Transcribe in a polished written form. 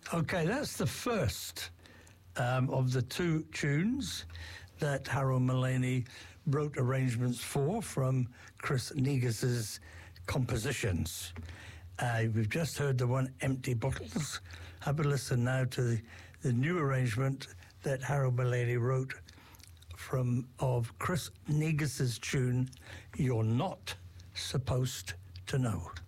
Okay, that's the first of the two tunes that Harold Mullaney wrote arrangements for from Chris Negus's compositions. We've just heard the one, Empty Bottles. Have a listen now to the new arrangement that Harold Mullaney wrote of Chris Negus's tune, You're Not Supposed to Know.